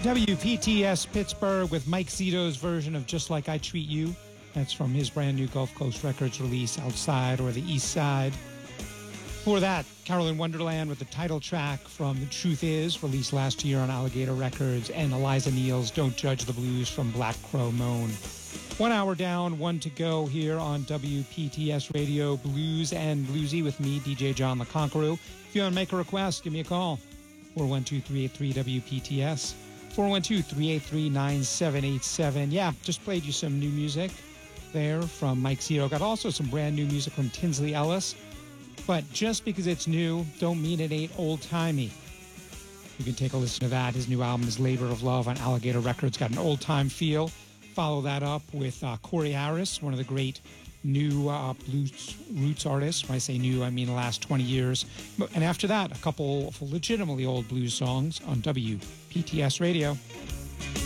WPTS Pittsburgh with Mike Zito's version of Just Like I Treat You. That's from his brand new Gulf Coast Records release, Outside or the East Side. Before that, Carolyn Wonderland with the title track from The Truth Is, released last year on Alligator Records, and Eliza Neal's Don't Judge the Blues from Black Crow Moan. 1 hour down, 1 to go here on WPTS Radio, Blues and Bluesy with me, DJ John the Conqueror. If you want to make a request, give me a call. 412-383-WPTS. 412-383-9787. Yeah, just played you some new music there from Mike Zito. Got also some brand new music from Tinsley Ellis. But just because it's new, don't mean it ain't old-timey. You can take a listen to that. His new album is Labor of Love on Alligator Records. Got an old-time feel. Follow that up with Corey Harris, one of the great new blues roots artists. When I say new, I mean the last 20 years. And after that, a couple of legitimately old blues songs on WPTS Radio.